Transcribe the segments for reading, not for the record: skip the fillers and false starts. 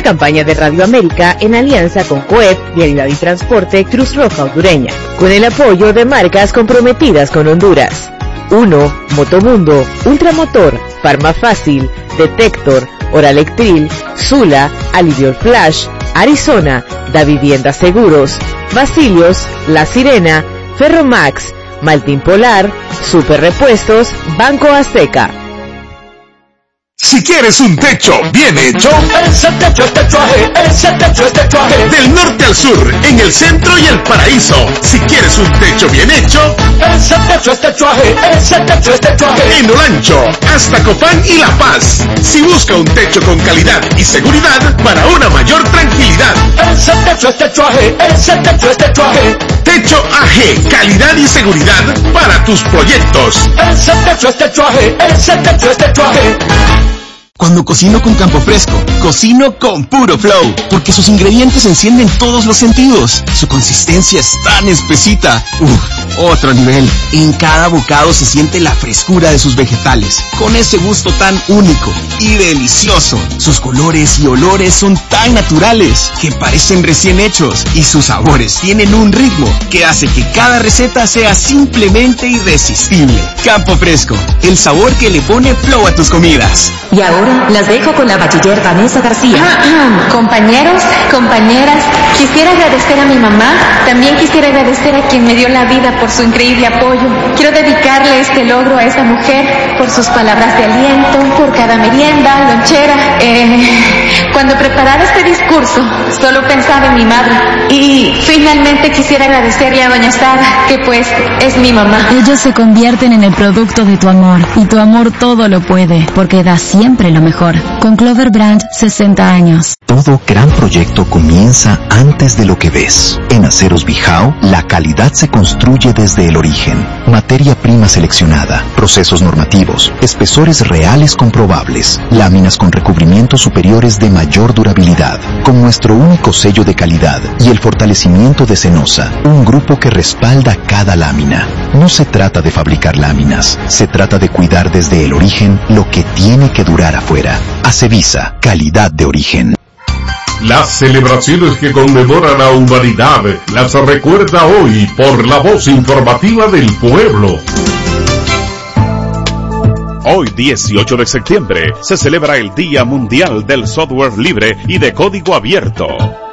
campaña de Radio América en alianza con COEP, Vialidad y Transporte, Cruz Roja Hondureña, con el apoyo de marcas comprometidas con Honduras. 1. Motomundo, Ultramotor, Farmafácil, Detector, Oralectril, Zula, Alivio Flash, Arizona, Da Vivienda Seguros, Basilios, La Sirena, Ferromax, Maltín Polar, Super Repuestos, Banco Azteca. Si quieres un techo bien hecho, ese techo es techuaje, ese techo es techuaje. Del norte al sur, en el centro y el paraíso. Si quieres un techo bien hecho, ese techo es techuaje, ese techo es techuaje. En Olancho, hasta Copán y La Paz. Si busca un techo con calidad y seguridad para una mayor tranquilidad, ese techo es techuaje, ese techo es techuaje. Techo AG, calidad y seguridad para tus proyectos. Ese techo es techuaje, ese techo es techuaje. Cuando cocino con Campo Fresco, cocino con puro flow, porque sus ingredientes encienden todos los sentidos. Su consistencia es tan espesita. Otro nivel. En cada bocado se siente la frescura de sus vegetales, con ese gusto tan único y delicioso. Sus colores y olores son tan naturales que parecen recién hechos, y sus sabores tienen un ritmo que hace que cada receta sea simplemente irresistible. Campo Fresco, el sabor que le pone flow a tus comidas. Y ahora las dejo con la bachiller Vanessa García. Compañeros, compañeras, quisiera agradecer a mi mamá, también quisiera agradecer a quien me dio la vida por su increíble apoyo. Quiero dedicarle este logro a esa mujer por sus palabras de aliento, por cada merienda, lonchera. Cuando preparaba este discurso, solo pensaba en mi madre. Y finalmente quisiera agradecerle a doña Sara, que pues es mi mamá. Ellos se convierten en el producto de tu amor, y tu amor todo lo puede, porque da siempre lo mejor. Con Clover Brand, 60 años. Todo gran proyecto comienza antes de lo que ves. En Aceros Bijao, la calidad se construye desde el origen. Materia prima seleccionada, procesos normativos, espesores reales comprobables, láminas con recubrimientos superiores de mayor durabilidad, con nuestro único sello de calidad y el fortalecimiento de Cenosa, un grupo que respalda cada lámina. No se trata de fabricar láminas, se trata de cuidar desde el origen lo que tiene que durar afuera. Acevisa, calidad de origen. Las celebraciones que conmemoran a humanidad las recuerda hoy por la voz informativa del pueblo. Hoy, 18 de septiembre, se celebra el Día Mundial del Software Libre y de Código Abierto.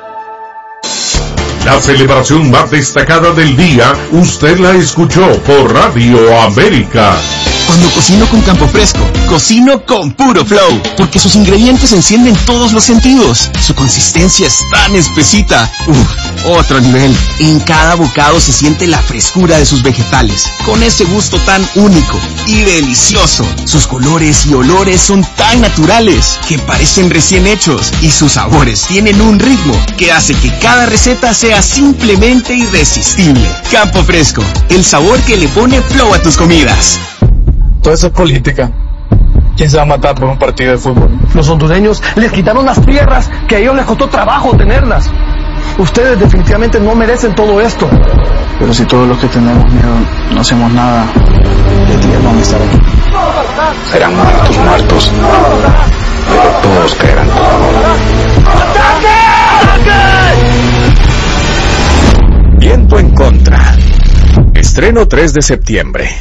La celebración más destacada del día, usted la escuchó por Radio América. Cuando cocino con Campo Fresco, cocino con puro flow, porque sus ingredientes encienden todos los sentidos. Su consistencia es tan espesita. Otro nivel. En cada bocado se siente la frescura de sus vegetales, con ese gusto tan único y delicioso. Sus colores y olores son tan naturales que parecen recién hechos, y sus sabores tienen un ritmo que hace que cada receta sea simplemente irresistible. Campo Fresco, el sabor que le pone flow a tus comidas. Todo eso es política. ¿Quién se va a matar por un partido de fútbol? Los hondureños les quitaron las tierras que a ellos les costó trabajo tenerlas. Ustedes definitivamente no merecen todo esto. Pero si todos los que tenemos miedo no hacemos nada, ¿qué días van a estar aquí? Serán muertos, pero todos creerán. Viento en contra. Estreno 3 de septiembre.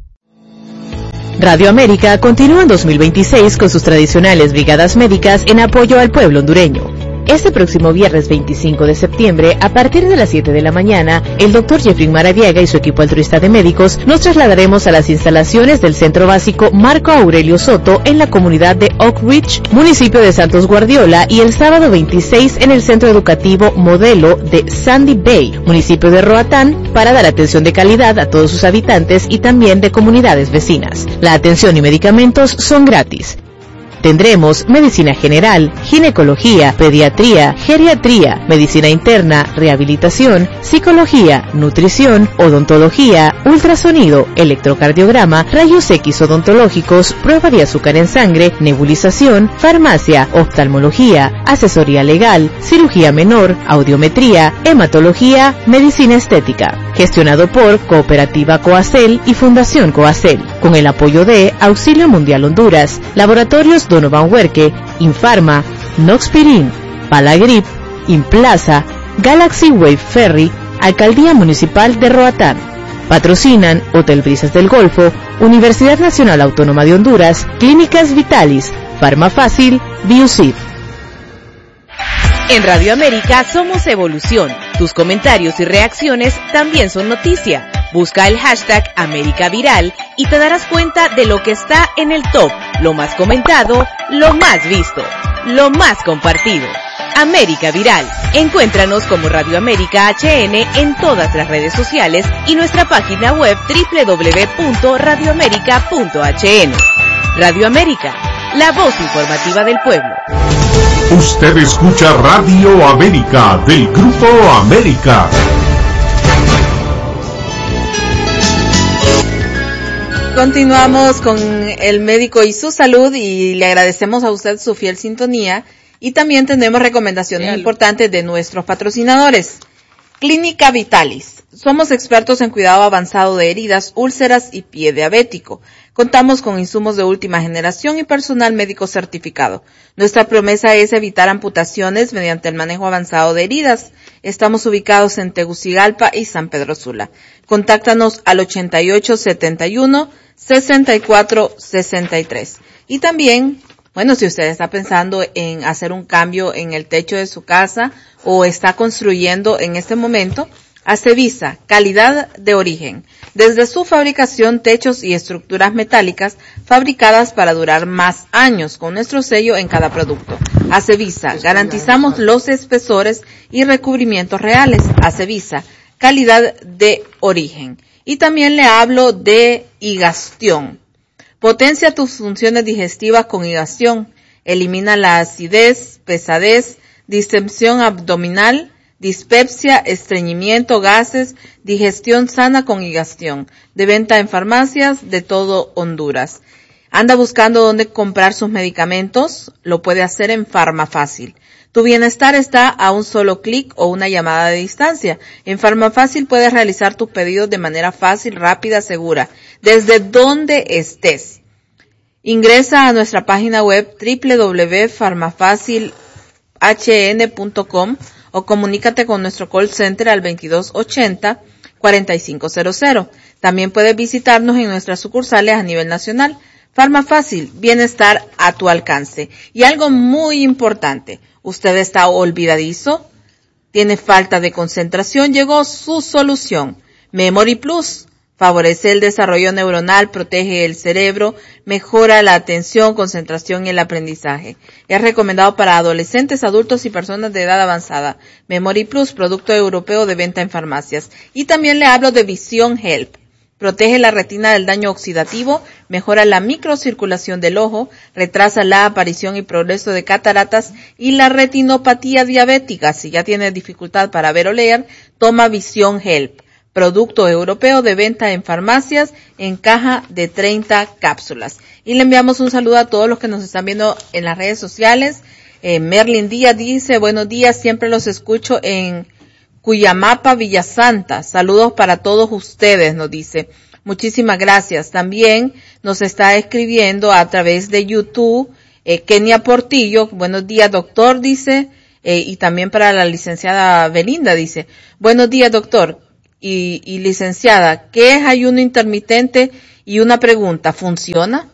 Radio América continúa en 2026 con sus tradicionales brigadas médicas en apoyo al pueblo hondureño. Este próximo viernes 25 de septiembre, a partir de las 7 de la mañana, el Dr. Jeffrey Maradiaga y su equipo altruista de médicos nos trasladaremos a las instalaciones del Centro Básico Marco Aurelio Soto en la comunidad de Oak Ridge, municipio de Santos Guardiola, y el sábado 26 en el Centro Educativo Modelo de Sandy Bay, municipio de Roatán, para dar atención de calidad a todos sus habitantes y también de comunidades vecinas. La atención y medicamentos son gratis. Tendremos medicina general, ginecología, pediatría, geriatría, medicina interna, rehabilitación, psicología, nutrición, odontología, ultrasonido, electrocardiograma, rayos X odontológicos, prueba de azúcar en sangre, nebulización, farmacia, oftalmología, asesoría legal, cirugía menor, audiometría, hematología, medicina estética. Gestionado por Cooperativa Coacel y Fundación Coacel, con el apoyo de Auxilio Mundial Honduras, Laboratorios Donovan Huerque, Infarma, Noxpirin, Palagrip, Implaza, Galaxy Wave Ferry, Alcaldía Municipal de Roatán. Patrocinan Hotel Brisas del Golfo, Universidad Nacional Autónoma de Honduras, Clínicas Vitalis, Farmafácil, Biocid. En Radio América somos evolución. Tus comentarios y reacciones también son noticia. Busca el hashtag América Viral y te darás cuenta de lo que está en el top, lo más comentado, lo más visto, lo más compartido. América Viral. Encuéntranos como Radio América HN en todas las redes sociales y nuestra página web www.radioamerica.hn. Radio América, la voz informativa del pueblo. Usted escucha Radio América del Grupo América. Continuamos con el médico y su salud y le agradecemos a usted su fiel sintonía y también tenemos recomendaciones importantes de nuestros patrocinadores. Clínica Vitalis. Somos expertos en cuidado avanzado de heridas, úlceras y pie diabético. Contamos con insumos de última generación y personal médico certificado. Nuestra promesa es evitar amputaciones mediante el manejo avanzado de heridas. Estamos ubicados en Tegucigalpa y San Pedro Sula. Contáctanos al 8871-6463. Y también, bueno, si usted está pensando en hacer un cambio en el techo de su casa o está construyendo en este momento, Acevisa, calidad de origen. Desde su fabricación, techos y estructuras metálicas fabricadas para durar más años con nuestro sello en cada producto. Acevisa, garantizamos los espesores y recubrimientos reales. Acevisa, calidad de origen. Y también le hablo de Higastión. Potencia tus funciones digestivas con Higastión. Elimina la acidez, pesadez, distensión abdominal, dispepsia, estreñimiento, gases, digestión sana con Higastión. De venta en farmacias de todo Honduras. ¿Anda buscando dónde comprar sus medicamentos? Lo puede hacer en Farmafácil. Tu bienestar está a un solo clic o una llamada de distancia. En Farmafácil puedes realizar tus pedidos de manera fácil, rápida, segura, desde donde estés. Ingresa a nuestra página web www.farmafacilhn.com o comunícate con nuestro call center al 2280-4500. También puedes visitarnos en nuestras sucursales a nivel nacional. Farmafácil, bienestar a tu alcance. Y algo muy importante, ¿usted está olvidadizo? ¿Tiene falta de concentración? Llegó su solución. Memory Plus. Favorece el desarrollo neuronal, protege el cerebro, mejora la atención, concentración y el aprendizaje. Es recomendado para adolescentes, adultos y personas de edad avanzada. Memory Plus, producto europeo de venta en farmacias. Y también le hablo de Vision Help. Protege la retina del daño oxidativo, mejora la microcirculación del ojo, retrasa la aparición y progreso de cataratas y la retinopatía diabética. Si ya tienes dificultad para ver o leer, toma Vision Help. Producto europeo de venta en farmacias en caja de 30 cápsulas. Y le enviamos un saludo a todos los que nos están viendo en las redes sociales. Merlin Díaz dice, buenos días, siempre los escucho en Cuyamapa, Villasanta. Saludos para todos ustedes, nos dice. Muchísimas gracias. También nos está escribiendo a través de YouTube Kenia Portillo. Buenos días, doctor, dice. Y también para la licenciada Belinda, dice. Buenos días, doctor. Y licenciada, ¿qué es ayuno intermitente? Y una pregunta, ¿funciona?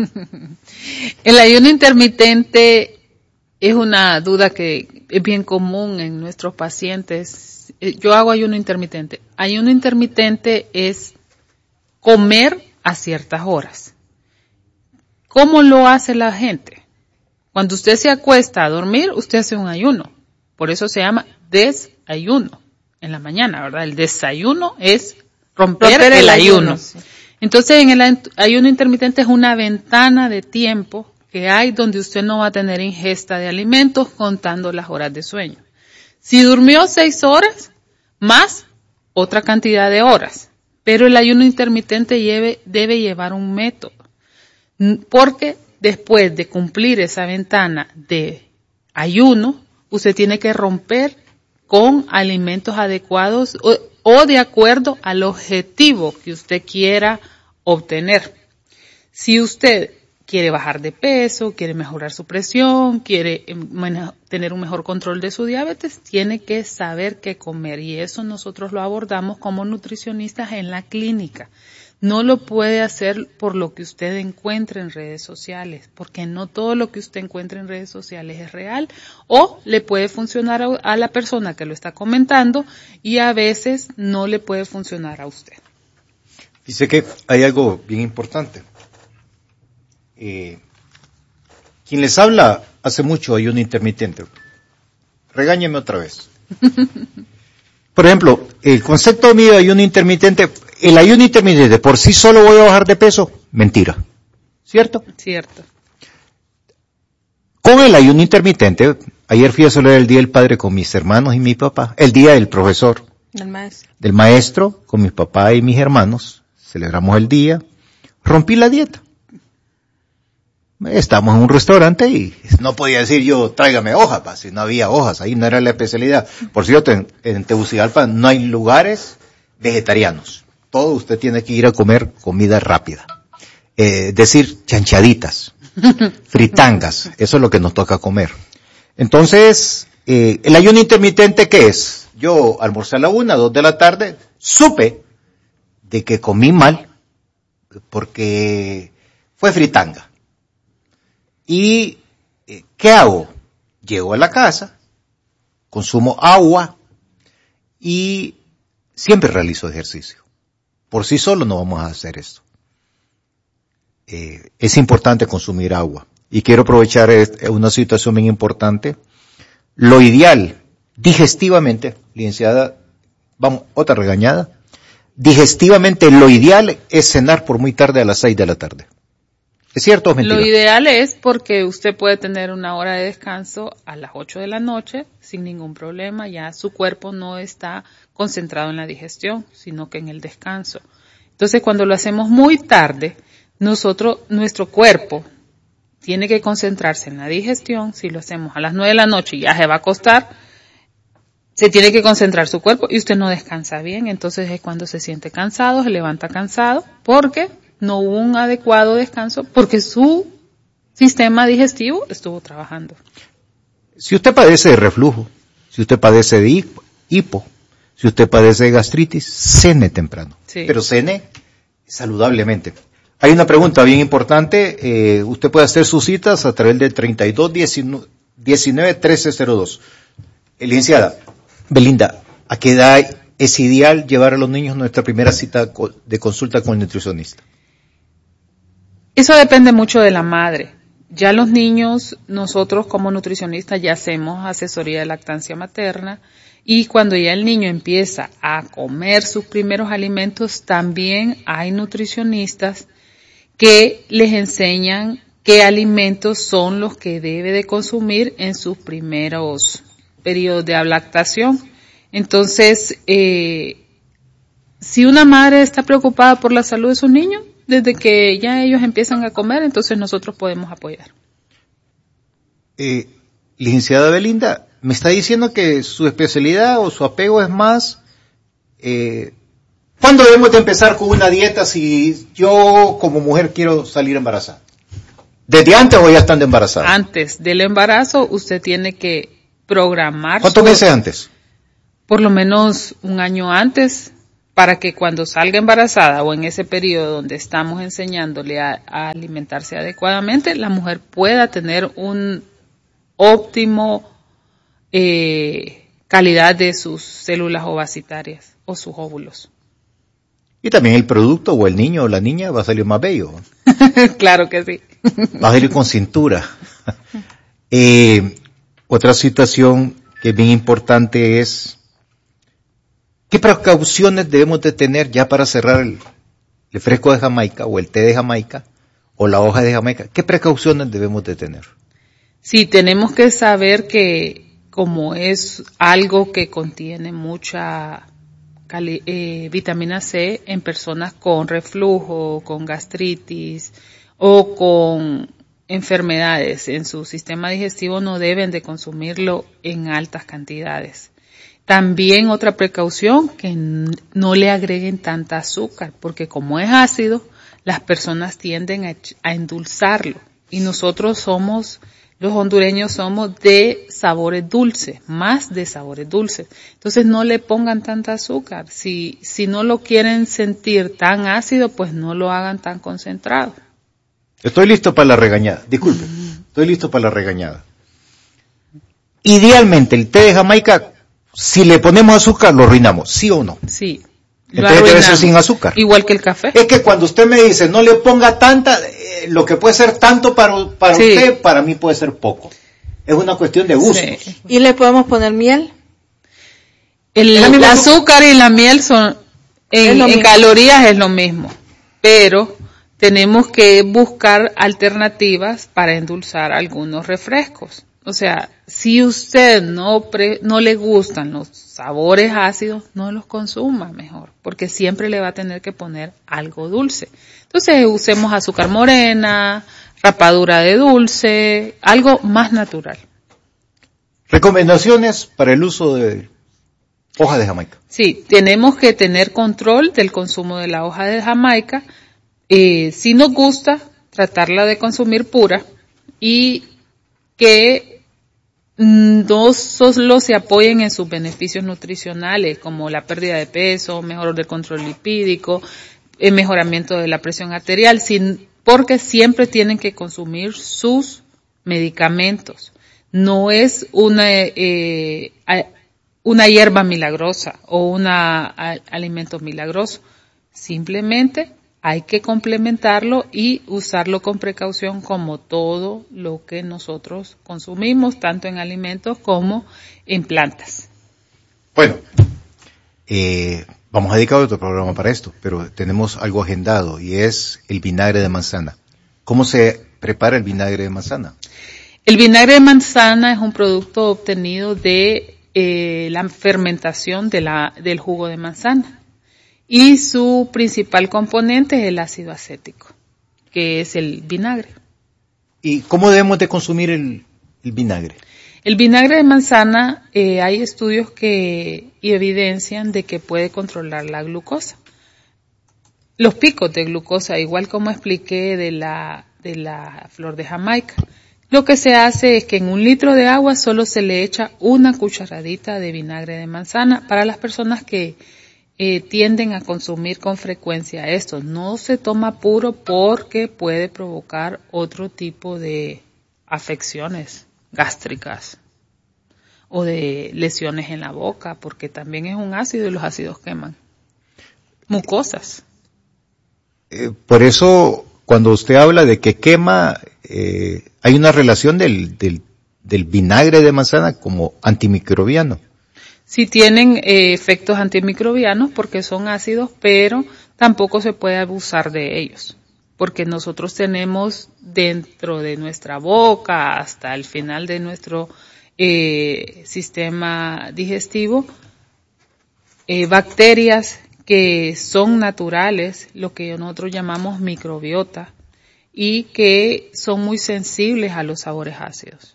El ayuno intermitente es una duda que es bien común en nuestros pacientes. Yo hago ayuno intermitente. Ayuno intermitente es comer a ciertas horas. ¿Cómo lo hace la gente? Cuando usted se acuesta a dormir, usted hace un ayuno. Por eso se llama desayuno. En la mañana, ¿verdad? El desayuno es romper el ayuno. Sí. Entonces, en el ayuno intermitente es una ventana de tiempo que hay donde usted no va a tener ingesta de alimentos contando las horas de sueño. Si durmió 6 horas, más otra cantidad de horas. Pero el ayuno intermitente debe llevar un método. Porque después de cumplir esa ventana de ayuno, usted tiene que romper con alimentos adecuados o de acuerdo al objetivo que usted quiera obtener. Si usted quiere bajar de peso, quiere mejorar su presión, quiere tener un mejor control de su diabetes, tiene que saber qué comer, y eso nosotros lo abordamos como nutricionistas en la clínica. No lo puede hacer por lo que usted encuentre en redes sociales, porque no todo lo que usted encuentre en redes sociales es real, o le puede funcionar a la persona que lo está comentando y a veces no le puede funcionar a usted. Dice que hay algo bien importante. Quien les habla hace mucho ayuno intermitente. Regáñeme otra vez. Por ejemplo, el concepto mío de ayuno intermitente, el ayuno intermitente por sí solo voy a bajar de peso, mentira. ¿Cierto? Cierto. Con el ayuno intermitente, ayer fui a celebrar el Día del Padre con mis hermanos y mi papá, el Día del Profesor, del maestro, con mi papá y mis hermanos, celebramos el día, rompí la dieta. Estábamos en un restaurante y no podía decir yo, tráigame hojas, si no había hojas, ahí no era la especialidad. Por cierto, en Tegucigalpa no hay lugares vegetarianos. Todo usted tiene que ir a comer comida rápida. Decir chanchaditas, fritangas, eso es lo que nos toca comer. Entonces, el ayuno intermitente, ¿qué es? Yo almorcé a la 1, 2 de la tarde, supe de que comí mal, porque fue fritanga. ¿Y qué hago? Llego a la casa, consumo agua y siempre realizo ejercicio. Por sí solo no vamos a hacer esto. Es importante consumir agua. Y quiero aprovechar una situación bien importante. Lo ideal, digestivamente, licenciada, vamos, otra regañada. Digestivamente, lo ideal es cenar por muy tarde a las 6 de la tarde. ¿Es cierto o es mentira? Lo ideal es porque usted puede tener una hora de descanso a las 8 de la noche sin ningún problema, ya su cuerpo no está concentrado en la digestión, sino que en el descanso. Entonces, cuando lo hacemos muy tarde, nuestro cuerpo tiene que concentrarse en la digestión. Si lo hacemos a las 9 de la noche y ya se va a acostar, se tiene que concentrar su cuerpo y usted no descansa bien, entonces es cuando se siente cansado, se levanta cansado, porque no hubo un adecuado descanso, porque su sistema digestivo estuvo trabajando. Si usted padece de reflujo, si usted padece de hipo, si usted padece de gastritis, cene temprano, sí, pero cene saludablemente. Hay una pregunta bien importante, usted puede hacer sus citas a través del 3219-1302. Licenciada Belinda, ¿a qué edad es ideal llevar a los niños nuestra primera cita de consulta con el nutricionista? Eso depende mucho de la madre. Ya los niños, nosotros como nutricionistas ya hacemos asesoría de lactancia materna, y cuando ya el niño empieza a comer sus primeros alimentos, también hay nutricionistas que les enseñan qué alimentos son los que debe de consumir en sus primeros periodos de lactación. Entonces, si una madre está preocupada por la salud de sus niños, desde que ya ellos empiezan a comer, entonces nosotros podemos apoyar. Licenciada Belinda, me está diciendo que su especialidad o su apego es más, ¿cuándo debemos de empezar con una dieta si yo como mujer quiero salir embarazada? ¿Desde antes o ya estando embarazada? Antes del embarazo usted tiene que programar. ¿Cuántos meses antes? Por lo menos un año antes, para que cuando salga embarazada o en ese periodo donde estamos enseñándole a alimentarse adecuadamente, la mujer pueda tener un óptimo calidad de sus células ovacitarias o sus óvulos. Y también el producto o el niño o la niña va a salir más bello. Claro que sí. Va a salir con cintura. Otra situación que es bien importante es, ¿qué precauciones debemos de tener ya para cerrar el fresco de Jamaica o el té de Jamaica o la hoja de Jamaica? ¿Qué precauciones debemos de tener? Sí, tenemos que saber que como es algo que contiene mucha vitamina C en personas con reflujo, con gastritis o con enfermedades en su sistema digestivo, no deben de consumirlo en altas cantidades. También otra precaución, que no le agreguen tanta azúcar, porque como es ácido, las personas tienden a endulzarlo. Y nosotros los hondureños somos de sabores dulces, más de sabores dulces. Entonces no le pongan tanta azúcar. Si no lo quieren sentir tan ácido, pues no lo hagan tan concentrado. Estoy listo para la regañada. Disculpe, estoy listo para la regañada. Idealmente, el té de Jamaica, si le ponemos azúcar, lo arruinamos, ¿sí o no? Sí. Entonces debe ser sin azúcar. Igual que el café. Es que cuando usted me dice, no le ponga tanta, lo que puede ser tanto para usted, para mí puede ser poco. Es una cuestión de gusto. Sí. ¿Y le podemos poner miel? El azúcar y la miel son, en calorías es lo mismo, pero tenemos que buscar alternativas para endulzar algunos refrescos. O sea, si usted no le gustan los sabores ácidos, no los consuma mejor, porque siempre le va a tener que poner algo dulce. Entonces usemos azúcar morena, rapadura de dulce, algo más natural. Recomendaciones para el uso de hoja de Jamaica. Sí, tenemos que tener control del consumo de la hoja de Jamaica. Si nos gusta, tratarla de consumir pura y que no solo se apoyen en sus beneficios nutricionales, como la pérdida de peso, mejor del control lipídico, el mejoramiento de la presión arterial, porque siempre tienen que consumir sus medicamentos. No es una hierba milagrosa o un alimento milagroso. Simplemente hay que complementarlo y usarlo con precaución como todo lo que nosotros consumimos, tanto en alimentos como en plantas. Bueno, vamos a dedicar otro programa para esto, pero tenemos algo agendado y es el vinagre de manzana. ¿Cómo se prepara el vinagre de manzana? El vinagre de manzana es un producto obtenido de la fermentación del jugo de manzana. Y su principal componente es el ácido acético, que es el vinagre. ¿Y cómo debemos de consumir el vinagre? El vinagre de manzana, hay estudios que evidencian de que puede controlar la glucosa. Los picos de glucosa, igual como expliqué de la flor de Jamaica. Lo que se hace es que en 1 litro de agua solo se le echa 1 cucharadita de vinagre de manzana para las personas que tienden a consumir con frecuencia esto. No se toma puro porque puede provocar otro tipo de afecciones gástricas o de lesiones en la boca, porque también es un ácido y los ácidos queman. Mucosas. Por eso, cuando usted habla de que quema, hay una relación del vinagre de manzana como antimicrobiano. Sí tienen efectos antimicrobianos porque son ácidos, pero tampoco se puede abusar de ellos, porque nosotros tenemos dentro de nuestra boca hasta el final de nuestro sistema digestivo bacterias que son naturales, lo que nosotros llamamos microbiota, y que son muy sensibles a los sabores ácidos.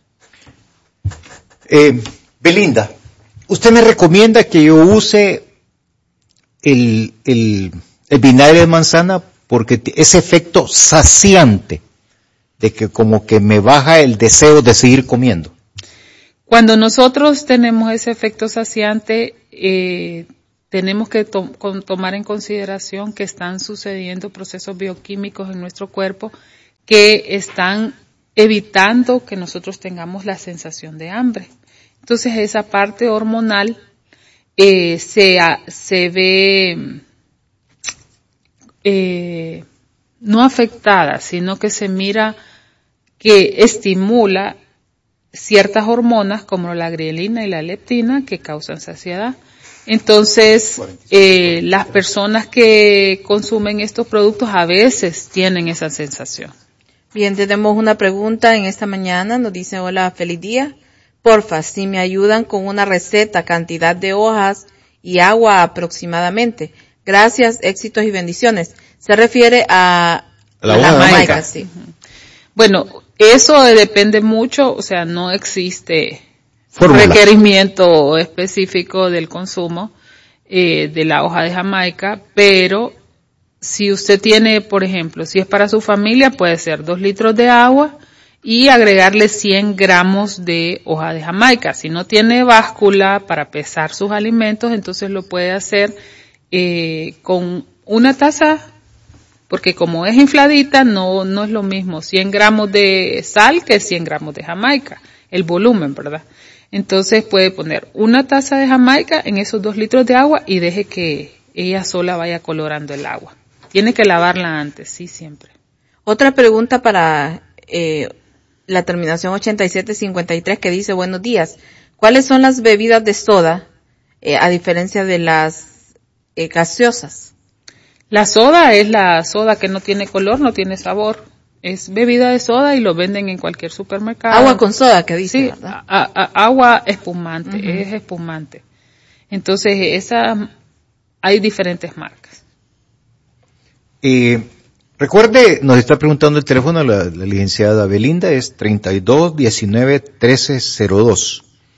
Belinda, ¿usted me recomienda que yo use el vinagre de manzana porque ese efecto saciante de que como que me baja el deseo de seguir comiendo? Cuando nosotros tenemos ese efecto saciante, tenemos que tomar en consideración que están sucediendo procesos bioquímicos en nuestro cuerpo que están evitando que nosotros tengamos la sensación de hambre. Entonces esa parte hormonal se ve no afectada, sino que se mira que estimula ciertas hormonas como la grelina y la leptina que causan saciedad. Entonces, las personas que consumen estos productos a veces tienen esa sensación. Bien, tenemos una pregunta en esta mañana. Nos dice, hola, feliz día. Porfa, si me ayudan con una receta, cantidad de hojas y agua aproximadamente. Gracias, éxitos y bendiciones. Se refiere a la Jamaica, sí. Bueno, eso depende mucho, o sea, no existe fórmula, requerimiento específico del consumo de la hoja de Jamaica, pero si usted tiene, por ejemplo, si es para su familia, puede ser 2 litros de agua y agregarle 100 gramos de hoja de Jamaica. Si no tiene báscula para pesar sus alimentos, entonces lo puede hacer con una taza, porque como es infladita, no es lo mismo 100 gramos de sal que 100 gramos de Jamaica, el volumen, ¿verdad? Entonces puede poner una taza de Jamaica en esos 2 litros de agua y deje que ella sola vaya colorando el agua. Tiene que lavarla antes, sí, siempre. Otra pregunta para la terminación 8753 que dice: buenos días. ¿Cuáles son las bebidas de soda a diferencia de las gaseosas? La soda es la soda que no tiene color, no tiene sabor. Es bebida de soda y lo venden en cualquier supermercado. Agua con soda, que dice, sí, ¿verdad? Agua espumante, Uh-huh. Es espumante. Entonces, hay diferentes marcas. Recuerde, nos está preguntando el teléfono la licenciada Belinda, es 3219-1302.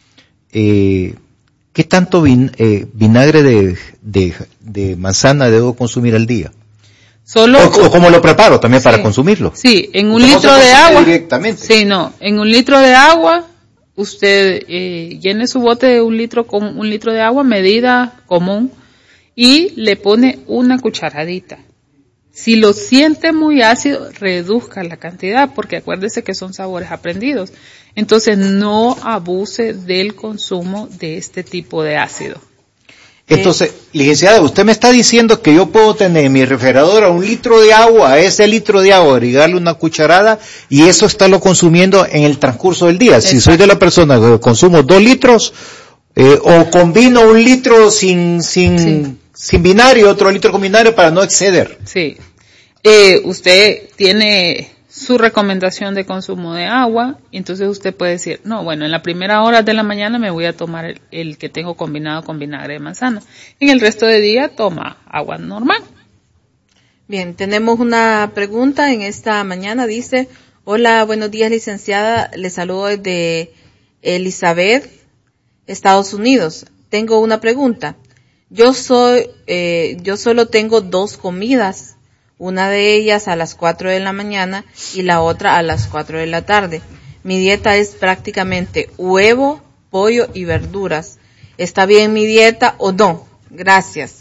¿Qué tanto vinagre de manzana debo consumir al día? Solo o cómo lo preparo también, sí, para consumirlo. Sí, en un litro de agua. Directamente. Sí, no, en un litro de agua, usted llene su bote de 1 litro con 1 litro de agua, medida común, y le pone una cucharadita. Si lo siente muy ácido, reduzca la cantidad, porque acuérdese que son sabores aprendidos. Entonces, no abuse del consumo de este tipo de ácido. Entonces, licenciada, usted me está diciendo que yo puedo tener en mi refrigeradora 1 litro de agua, a ese litro de agua agregarle una cucharada y eso estarlo consumiendo en el transcurso del día. Exacto. Si soy de la persona que consumo 2 litros, o combino 1 litro sin vinagre y otro litro con vinagre para no exceder. Sí. Usted tiene su recomendación de consumo de agua, entonces usted puede decir, no, bueno, en la primera hora de la mañana me voy a tomar el que tengo combinado con vinagre de manzana. En el resto del día toma agua normal. Bien, tenemos una pregunta en esta mañana, dice: hola, buenos días, licenciada, le saludo desde Elizabeth, Estados Unidos. Tengo una pregunta. Yo solo tengo 2 comidas. Una de ellas a las 4 de la mañana y la otra a las 4 de la tarde. Mi dieta es prácticamente huevo, pollo y verduras. ¿Está bien mi dieta o no? Gracias.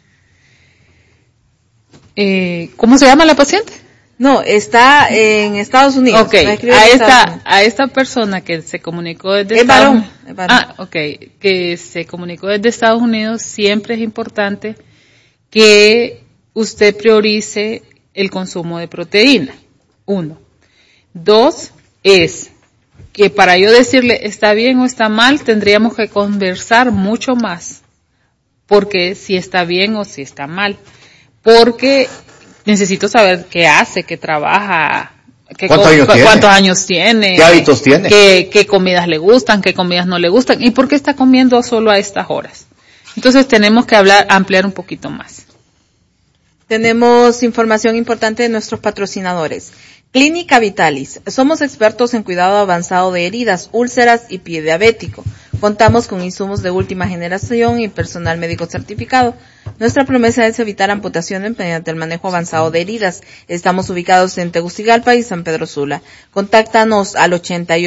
¿Cómo se llama la paciente? No, está en Estados Unidos. Okay. A esta persona que se comunicó desde Estados Unidos. Es varón. Que se comunicó desde Estados Unidos, siempre es importante que usted priorice el consumo de proteína. 1. 2, es que para yo decirle está bien o está mal, tendríamos que conversar mucho más, porque si está bien o si está mal, porque necesito saber qué hace, qué trabaja, cuántos años tiene, qué hábitos tiene, qué comidas le gustan, qué comidas no le gustan, y por qué está comiendo solo a estas horas. Entonces tenemos que ampliar un poquito más. Tenemos información importante de nuestros patrocinadores. Clínica Vitalis. Somos expertos en cuidado avanzado de heridas, úlceras y pie diabético. Contamos con insumos de última generación y personal médico certificado. Nuestra promesa es evitar amputaciones mediante el manejo avanzado de heridas. Estamos ubicados en Tegucigalpa y San Pedro Sula. Contáctanos al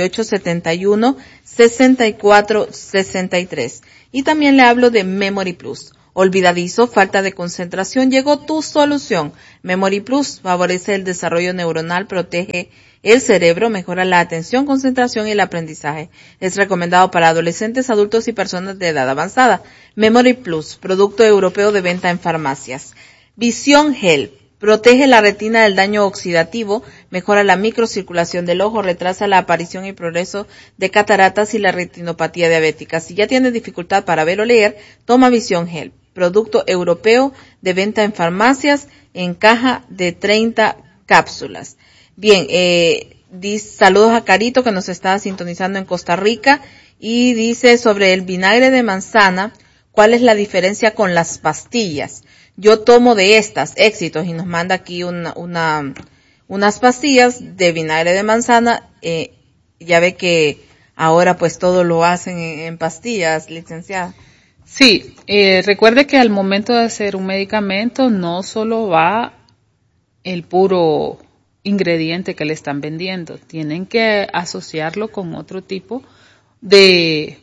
8871-6463. Y también le hablo de Memory Plus. Olvidadizo, falta de concentración, llegó tu solución. Memory Plus favorece el desarrollo neuronal, protege el cerebro, mejora la atención, concentración y el aprendizaje. Es recomendado para adolescentes, adultos y personas de edad avanzada. Memory Plus, producto europeo de venta en farmacias. Vision Help, protege la retina del daño oxidativo, mejora la microcirculación del ojo, retrasa la aparición y progreso de cataratas y la retinopatía diabética. Si ya tienes dificultad para ver o leer, toma Vision Help. Producto europeo de venta en farmacias en caja de 30 cápsulas. Bien, saludos a Carito que nos está sintonizando en Costa Rica y dice sobre el vinagre de manzana, ¿cuál es la diferencia con las pastillas? Yo tomo de estas, éxitos, y nos manda aquí unas pastillas de vinagre de manzana. Ya ve que ahora pues todo lo hacen en pastillas, licenciada. Sí, recuerde que al momento de hacer un medicamento no solo va el puro ingrediente que le están vendiendo, tienen que asociarlo con otro tipo de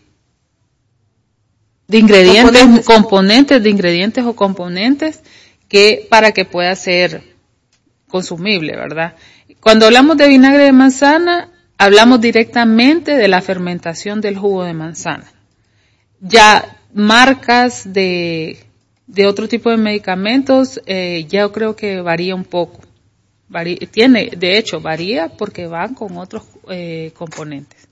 ingredientes, componentes que para que pueda ser consumible, ¿verdad? Cuando hablamos de vinagre de manzana, hablamos directamente de la fermentación del jugo de manzana. Ya marcas de otro tipo de medicamentos, yo creo que varía un poco. Varía porque van con otros componentes.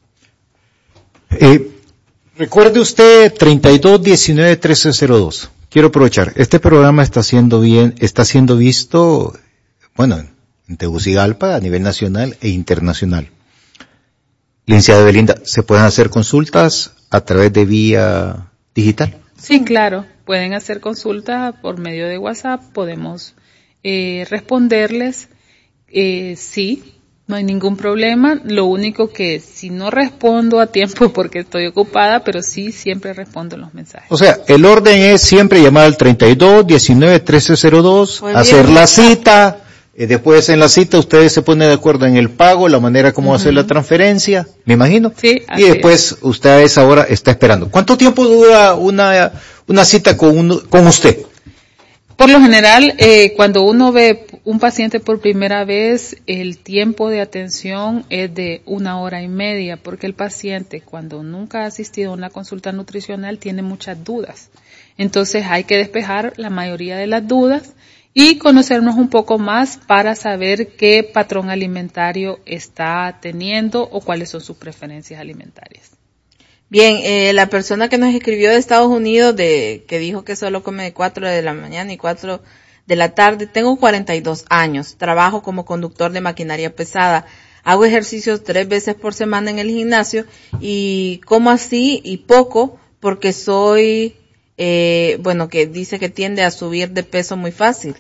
Recuerde usted 3219-1302. Quiero aprovechar, este programa está siendo visto, bueno, en Tegucigalpa a nivel nacional e internacional. Licenciada Belinda, ¿se pueden hacer consultas a través de vía digital? Sí, claro, pueden hacer consultas por medio de WhatsApp, podemos responderles, sí, no hay ningún problema, lo único que si no respondo a tiempo porque estoy ocupada, pero sí siempre respondo los mensajes. O sea, el orden es siempre llamar al 3219-1302, hacer la cita, después en la cita ustedes se ponen de acuerdo en el pago, la manera como hacer la transferencia, me imagino, sí, y después usted a esa hora está esperando. ¿Cuánto tiempo dura una cita con usted? Por lo general, cuando uno ve un paciente por primera vez, el tiempo de atención es de 1 hora y media, porque el paciente, cuando nunca ha asistido a una consulta nutricional, tiene muchas dudas. Entonces hay que despejar la mayoría de las dudas y conocernos un poco más para saber qué patrón alimentario está teniendo o cuáles son sus preferencias alimentarias. Bien, la persona que nos escribió de Estados Unidos, que dijo que solo come de 4 de la mañana y 4 de la tarde, tengo 42 años, trabajo como conductor de maquinaria pesada, hago ejercicios 3 veces por semana en el gimnasio y como así y poco porque soy, que dice que tiende a subir de peso muy fácil.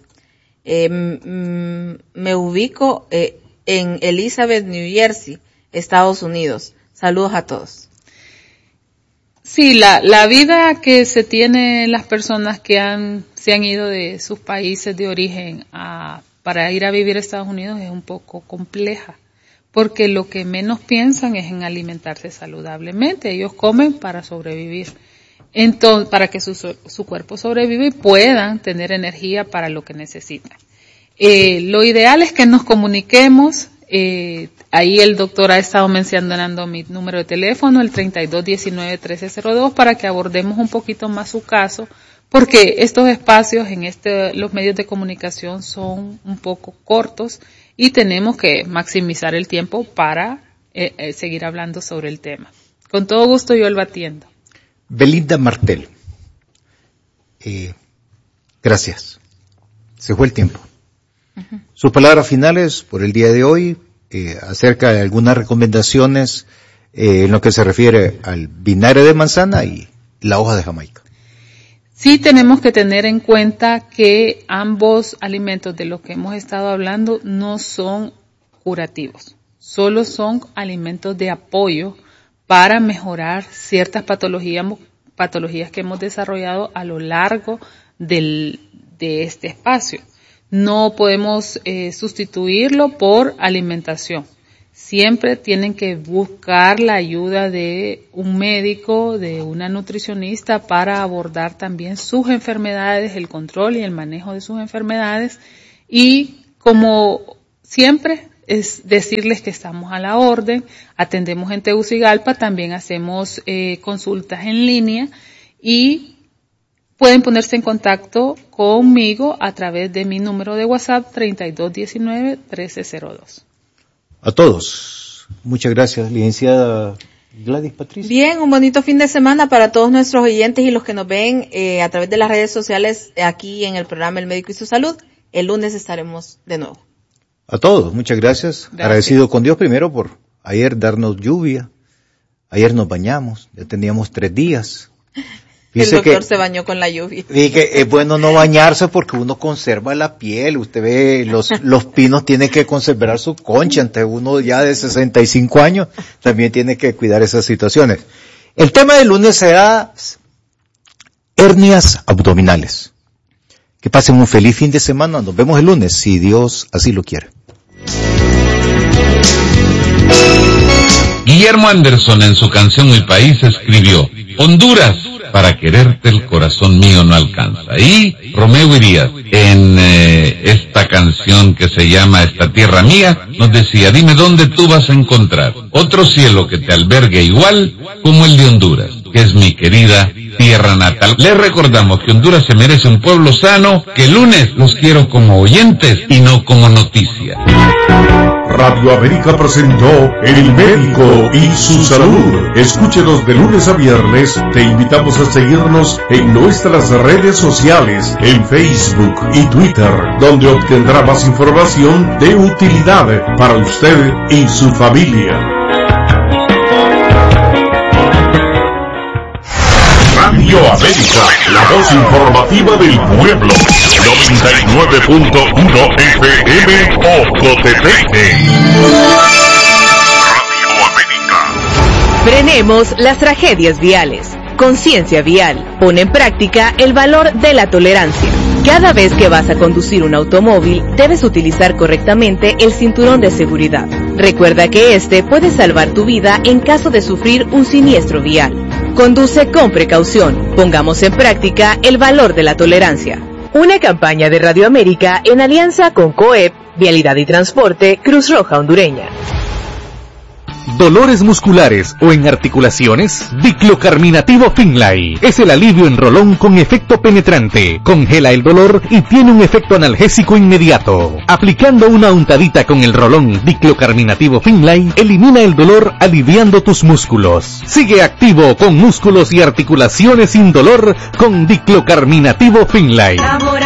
Me ubico en Elizabeth, New Jersey, Estados Unidos. Saludos a todos. Sí, la vida que se tiene las personas que se han ido de sus países de origen para ir a vivir a Estados Unidos es un poco compleja, porque lo que menos piensan es en alimentarse saludablemente. Ellos comen para sobrevivir. Entonces, para que su cuerpo sobreviva y puedan tener energía para lo que necesitan. Lo ideal es que nos comuniquemos. Ahí el doctor ha estado mencionando mi número de teléfono, el 3219-1302, para que abordemos un poquito más su caso, porque estos espacios en los medios de comunicación son un poco cortos y tenemos que maximizar el tiempo para seguir hablando sobre el tema. Con todo gusto yo lo atiendo. Belinda Martel, gracias. Se fue el tiempo. Sus palabras finales por el día de hoy, acerca de algunas recomendaciones en lo que se refiere al vinagre de manzana y la hoja de Jamaica. Sí tenemos que tener en cuenta que ambos alimentos de los que hemos estado hablando no son curativos, solo son alimentos de apoyo para mejorar ciertas patologías que hemos desarrollado a lo largo de este espacio. No podemos sustituirlo por alimentación. Siempre tienen que buscar la ayuda de un médico, de una nutricionista para abordar también sus enfermedades, el control y el manejo de sus enfermedades. Y como siempre es decirles que estamos a la orden, atendemos en Tegucigalpa, también hacemos consultas en línea y pueden ponerse en contacto conmigo a través de mi número de WhatsApp 3219-1302. A todos. Muchas gracias, licenciada Gladys Patricia. Bien, un bonito fin de semana para todos nuestros oyentes y los que nos ven a través de las redes sociales aquí en el programa El Médico y su Salud. El lunes estaremos de nuevo. A todos, muchas gracias. Agradecido con Dios primero por ayer darnos lluvia. Ayer nos bañamos, ya teníamos 3 días. Dice el doctor se bañó con la lluvia. Y que es bueno no bañarse porque uno conserva la piel. Usted ve, los pinos tienen que conservar su concha. Ante uno ya de 65 años también tiene que cuidar esas situaciones. El tema del lunes será hernias abdominales. Que pasen un feliz fin de semana. Nos vemos el lunes, si Dios así lo quiere. Guillermo Anderson en su canción Mi País escribió: Honduras, para quererte el corazón mío no alcanza. Y Romeo Irías, en esta canción que se llama Esta Tierra Mía, nos decía: dime dónde tú vas a encontrar otro cielo que te albergue igual como el de Honduras, que es mi querida tierra natal. Les recordamos que Honduras se merece un pueblo sano, que el lunes los quiero como oyentes y no como noticia. Radio América presentó El Médico y su Salud. Escúchenos de lunes a viernes. Te invitamos a seguirnos en nuestras redes sociales, en Facebook y Twitter, donde obtendrá más información de utilidad para usted y su familia. Radio América, la voz informativa del pueblo. 99.1 FM Ocotepeque. Radio América. Frenemos las tragedias viales. Conciencia vial. Pon en práctica el valor de la tolerancia. Cada vez que vas a conducir un automóvil, debes utilizar correctamente el cinturón de seguridad. Recuerda que este puede salvar tu vida en caso de sufrir un siniestro vial. Conduce con precaución. Pongamos en práctica el valor de la tolerancia. Una campaña de Radio América en alianza con COEP, Vialidad y Transporte, Cruz Roja Hondureña. ¿Dolores musculares o en articulaciones? Diclocarminativo Finlay es el alivio en rolón con efecto penetrante. Congela el dolor y tiene un efecto analgésico inmediato. Aplicando una untadita con el rolón Diclocarminativo Finlay, elimina el dolor aliviando tus músculos. Sigue activo con músculos y articulaciones sin dolor con Diclocarminativo Finlay.